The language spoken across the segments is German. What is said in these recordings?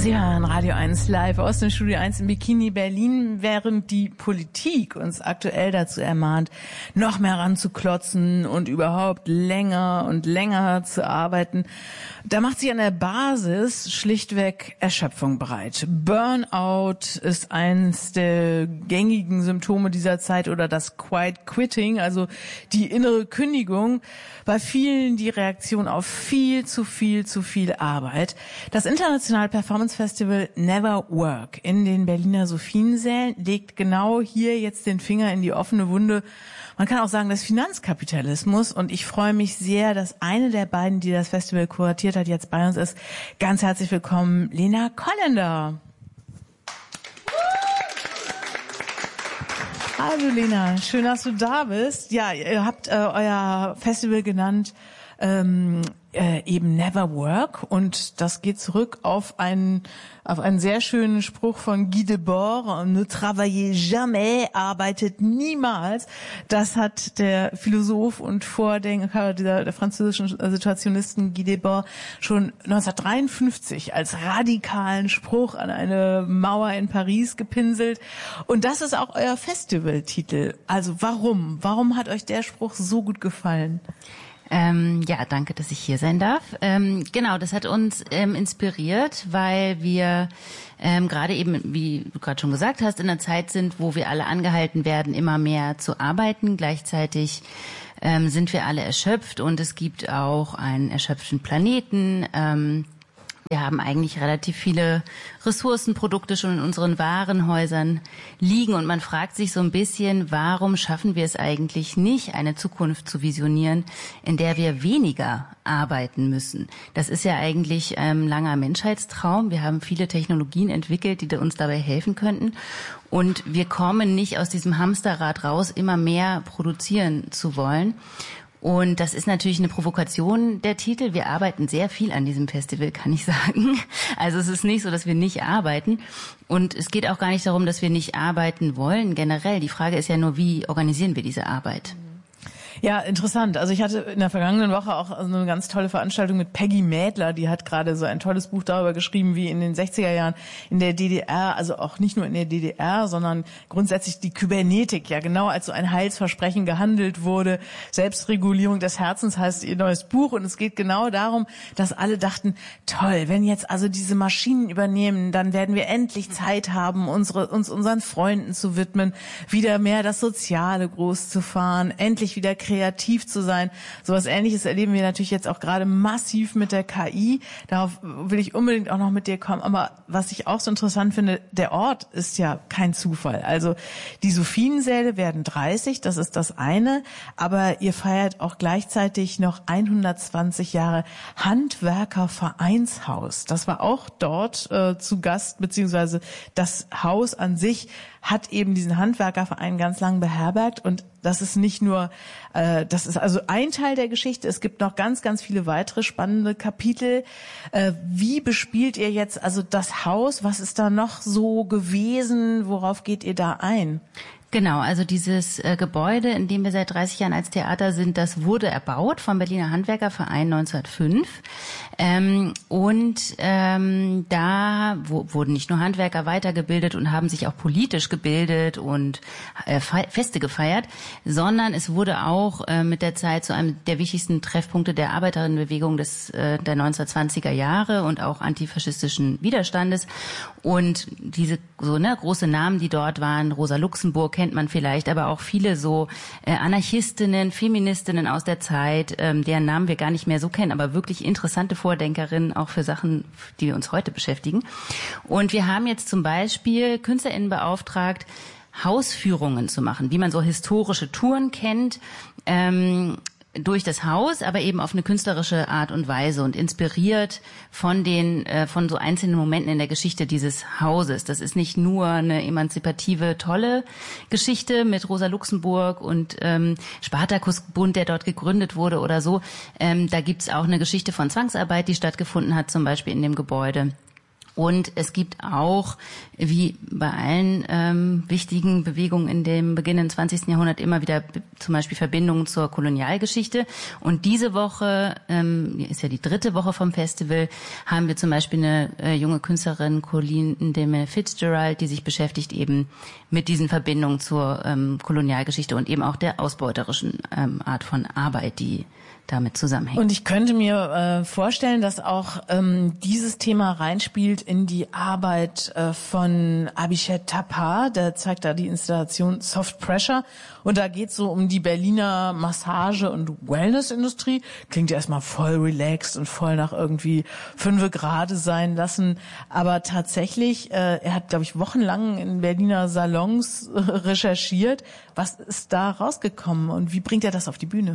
Sie hören Radio 1 live aus dem Studio 1 in Bikini Berlin, während die Politik uns aktuell dazu ermahnt, noch mehr ranzuklotzen und überhaupt länger und länger zu arbeiten. Da macht sich an der Basis schlichtweg Erschöpfung breit. Burnout ist eins der gängigen Symptome dieser Zeit oder das Quiet Quitting, also die innere Kündigung. Bei vielen die Reaktion auf viel zu viel Arbeit. Das International Performance Festival Never Work in den Berliner Sophiensälen legt genau hier jetzt den Finger in die offene Wunde. Man kann auch sagen, des Finanzkapitalismus. Und ich freue mich sehr, dass eine der beiden, die das Festival kuratiert hat, jetzt bei uns ist. Ganz herzlich willkommen, Lena Kollender. Hallo Lena, schön, dass du da bist. Ja, ihr habt euer Festival genannt eben Never Work, und das geht zurück auf einen sehr schönen Spruch von Guy Debord: Ne travaillez jamais, arbeitet niemals. Das hat der Philosoph und Vordenker der französischen Situationisten Guy Debord schon 1953 als radikalen Spruch an eine Mauer in Paris gepinselt. Und das ist auch euer Festivaltitel. Also warum? Warum hat euch der Spruch so gut gefallen? Ja, danke, dass ich hier sein darf. Genau, das hat uns inspiriert, weil wir gerade eben, wie du gerade schon gesagt hast, in einer Zeit sind, wo wir alle angehalten werden, immer mehr zu arbeiten. Gleichzeitig sind wir alle erschöpft, und es gibt auch einen erschöpften Planeten. Wir haben eigentlich relativ viele Ressourcenprodukte schon in unseren Warenhäusern liegen, und man fragt sich so ein bisschen, warum schaffen wir es eigentlich nicht, eine Zukunft zu visionieren, in der wir weniger arbeiten müssen. Das ist ja eigentlich ein langer Menschheitstraum. Wir haben viele Technologien entwickelt, die uns dabei helfen könnten, und wir kommen nicht aus diesem Hamsterrad raus, immer mehr produzieren zu wollen. Und das ist natürlich eine Provokation, der Titel. Wir arbeiten sehr viel an diesem Festival, kann ich sagen. Also es ist nicht so, dass wir nicht arbeiten. Und es geht auch gar nicht darum, dass wir nicht arbeiten wollen generell. Die Frage ist ja nur, wie organisieren wir diese Arbeit? Ja, interessant. Also ich hatte in der vergangenen Woche auch eine ganz tolle Veranstaltung mit Peggy Mädler. Die hat gerade so ein tolles Buch darüber geschrieben, wie in den 60er Jahren in der DDR, also auch nicht nur in der DDR, sondern grundsätzlich die Kybernetik ja genau als so ein Heilsversprechen gehandelt wurde. Selbstregulierung des Herzens heißt ihr neues Buch, und es geht genau darum, dass alle dachten, toll, wenn jetzt also diese Maschinen übernehmen, dann werden wir endlich Zeit haben, uns unseren Freunden zu widmen, wieder mehr das Soziale groß zu fahren, endlich wieder kreativ zu sein. Sowas Ähnliches erleben wir natürlich jetzt auch gerade massiv mit der KI. Darauf will ich unbedingt auch noch mit dir kommen. Aber was ich auch so interessant finde, der Ort ist ja kein Zufall. Also die Sophiensäle werden 30, das ist das eine. Aber ihr feiert auch gleichzeitig noch 120 Jahre Handwerkervereinshaus. Das war auch dort zu Gast, beziehungsweise das Haus an sich hat eben diesen Handwerkerverein ganz lang beherbergt. Und das ist nicht nur, das ist also ein Teil der Geschichte. Es gibt noch ganz, ganz viele weitere spannende Kapitel. Wie bespielt ihr jetzt also das Haus? Was ist da noch so gewesen? Worauf geht ihr da ein? Genau, also dieses Gebäude, in dem wir seit 30 Jahren als Theater sind, das wurde erbaut vom Berliner Handwerkerverein 1905. Da wurden nicht nur Handwerker weitergebildet und haben sich auch politisch gebildet und Feste gefeiert, sondern es wurde auch mit der Zeit zu einem der wichtigsten Treffpunkte der Arbeiterinnenbewegung der 1920er Jahre und auch antifaschistischen Widerstandes. Und diese große Namen, die dort waren, Rosa Luxemburg kennt man vielleicht, aber auch viele so Anarchistinnen, Feministinnen aus der Zeit, deren Namen wir gar nicht mehr so kennen, aber wirklich interessante Vordenkerinnen auch für Sachen, die uns heute beschäftigen. Und wir haben jetzt zum Beispiel KünstlerInnen beauftragt, Hausführungen zu machen, wie man so historische Touren kennt, durch das Haus, aber eben auf eine künstlerische Art und Weise und inspiriert von so einzelnen Momenten in der Geschichte dieses Hauses. Das ist nicht nur eine emanzipative, tolle Geschichte mit Rosa Luxemburg und Spartakusbund, der dort gegründet wurde oder so. Da gibt's auch eine Geschichte von Zwangsarbeit, die stattgefunden hat, zum Beispiel in dem Gebäude. Und es gibt auch, wie bei allen wichtigen Bewegungen in dem beginnenden 20. Jahrhundert, immer wieder zum Beispiel Verbindungen zur Kolonialgeschichte. Und diese Woche, ist ja die 3. Woche vom Festival, haben wir zum Beispiel eine junge Künstlerin, Colleen Deme Fitzgerald, die sich beschäftigt eben mit diesen Verbindungen zur Kolonialgeschichte und eben auch der ausbeuterischen Art von Arbeit, die damit zusammenhängt. Und ich könnte mir vorstellen, dass auch dieses Thema reinspielt in die Arbeit von Abhishek Thapa. Der zeigt da die Installation Soft Pressure. Und da geht es so um die Berliner Massage- und Wellness-Industrie. Klingt ja erstmal voll relaxed und voll nach irgendwie 5 Grad sein lassen. Aber tatsächlich, er hat, glaube ich, wochenlang in Berliner Salons recherchiert. Was ist da rausgekommen und wie bringt er das auf die Bühne?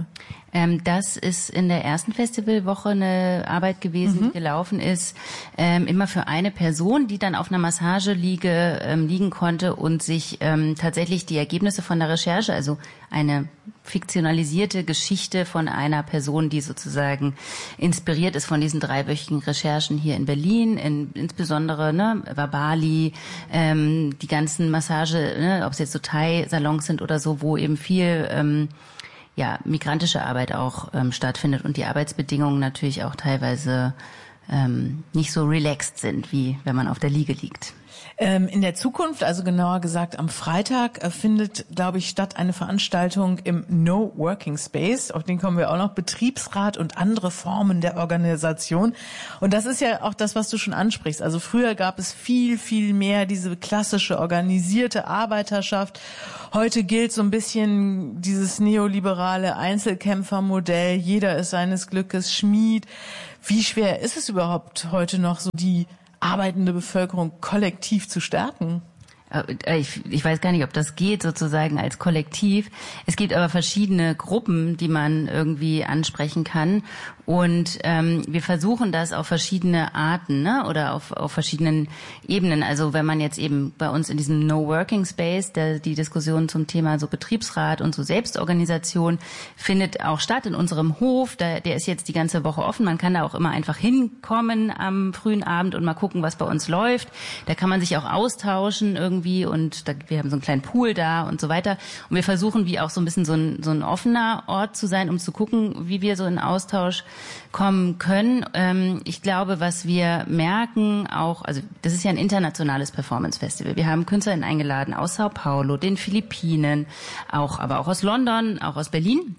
Das ist in der ersten Festivalwoche eine Arbeit gewesen, die gelaufen ist, immer für eine Person, die dann auf einer Massageliege liegen konnte und sich tatsächlich die Ergebnisse von der Recherche, also eine fiktionalisierte Geschichte von einer Person, die sozusagen inspiriert ist von diesen 3-wöchigen Recherchen hier in Berlin, insbesondere Bali, die ganzen Massage, ob es jetzt so Thai-Salons sind oder so, wo eben viel migrantische Arbeit auch stattfindet und die Arbeitsbedingungen natürlich auch teilweise nicht so relaxed sind, wie wenn man auf der Liege liegt. In der Zukunft, also genauer gesagt am Freitag, findet, glaube ich, statt eine Veranstaltung im No Working Space. Auf den kommen wir auch noch. Betriebsrat und andere Formen der Organisation. Und das ist ja auch das, was du schon ansprichst. Also früher gab es viel, viel mehr diese klassische organisierte Arbeiterschaft. Heute gilt so ein bisschen dieses neoliberale Einzelkämpfermodell. Jeder ist seines Glückes Schmied. Wie schwer ist es überhaupt heute noch, so die arbeitende Bevölkerung kollektiv zu stärken? Ich weiß gar nicht, ob das geht sozusagen als Kollektiv. Es gibt aber verschiedene Gruppen, die man irgendwie ansprechen kann. Und wir versuchen das auf verschiedene Arten, oder auf verschiedenen Ebenen. Also wenn man jetzt eben bei uns in diesem No Working Space, die Diskussion zum Thema so Betriebsrat und so Selbstorganisation findet auch statt in unserem Hof. Der ist jetzt die ganze Woche offen. Man kann da auch immer einfach hinkommen am frühen Abend und mal gucken, was bei uns läuft. Da kann man sich auch austauschen irgendwie und wir haben so einen kleinen Pool da und so weiter. Und wir versuchen wie auch so ein bisschen so ein offener Ort zu sein, um zu gucken, wie wir so in Austausch kommen können. Ich glaube, was wir merken auch, also das ist ja ein internationales Performance-Festival. Wir haben KünstlerInnen eingeladen aus Sao Paulo, den Philippinen, aber auch aus London, auch aus Berlin.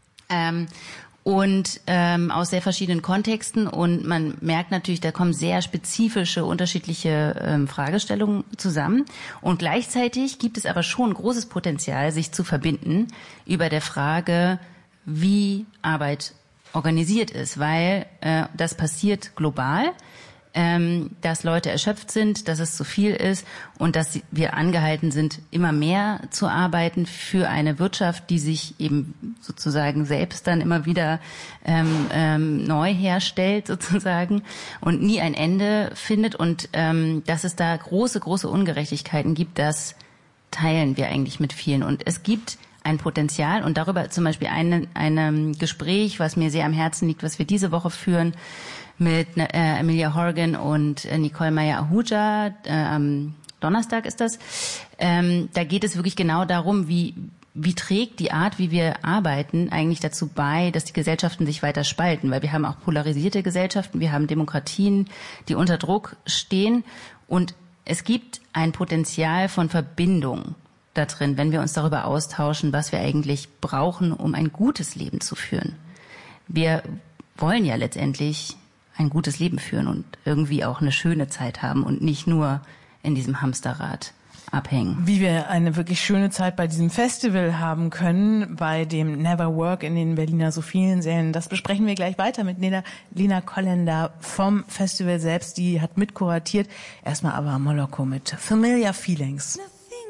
Und aus sehr verschiedenen Kontexten und man merkt natürlich, da kommen sehr spezifische, unterschiedliche Fragestellungen zusammen und gleichzeitig gibt es aber schon großes Potenzial, sich zu verbinden über der Frage, wie Arbeit organisiert ist, weil das passiert global, dass Leute erschöpft sind, dass es zu viel ist und dass wir angehalten sind, immer mehr zu arbeiten für eine Wirtschaft, die sich eben sozusagen selbst dann immer wieder neu herstellt sozusagen und nie ein Ende findet und dass es da große, große Ungerechtigkeiten gibt, das teilen wir eigentlich mit vielen und es gibt ein Potenzial und darüber zum Beispiel ein Gespräch, was mir sehr am Herzen liegt, was wir diese Woche führen mit Emilia Horgan und Nicole Meyer-Ahuja, am Donnerstag ist das. Da geht es wirklich genau darum, wie trägt die Art, wie wir arbeiten, eigentlich dazu bei, dass die Gesellschaften sich weiter spalten, weil wir haben auch polarisierte Gesellschaften, wir haben Demokratien, die unter Druck stehen und es gibt ein Potenzial von Verbindung da drin, wenn wir uns darüber austauschen, was wir eigentlich brauchen, um ein gutes Leben zu führen. Wir wollen ja letztendlich ein gutes Leben führen und irgendwie auch eine schöne Zeit haben und nicht nur in diesem Hamsterrad abhängen. Wie wir eine wirklich schöne Zeit bei diesem Festival haben können, bei dem Never Work in den Berliner Sophiensälen, das besprechen wir gleich weiter mit Lena Kollender vom Festival selbst, die hat mitkuratiert. Erstmal aber Moloko mit Familiar Feelings.